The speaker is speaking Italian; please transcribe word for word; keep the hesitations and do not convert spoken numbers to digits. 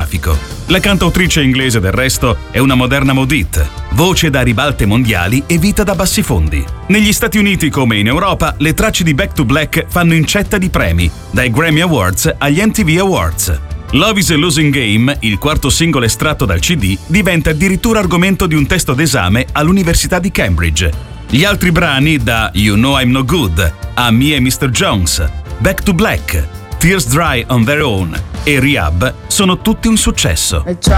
discografico. La cantautrice inglese, del resto, è una moderna modit, voce da ribalte mondiali e vita da bassifondi. Negli Stati Uniti, come in Europa, le tracce di Back to Black fanno incetta di premi, dai Grammy Awards agli M T V Awards. Love is a Losing Game, il quarto singolo estratto dal C D, diventa addirittura argomento di un testo d'esame all'Università di Cambridge. Gli altri brani, da You Know I'm No Good a Me e mister Jones, Back to Black, Tears Dry on Their Own e Rehab, sono tutti un successo.